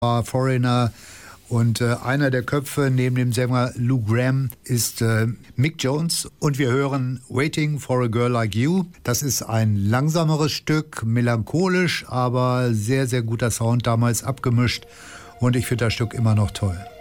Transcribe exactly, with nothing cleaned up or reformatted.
war Foreigner. Und äh, einer der Köpfe neben dem Sänger Lou Gramm ist äh, Mick Jones. Und wir hören Waiting for a Girl Like You. Das ist ein langsameres Stück, melancholisch, aber sehr, sehr guter Sound, damals abgemischt. Und ich finde das Stück immer noch toll.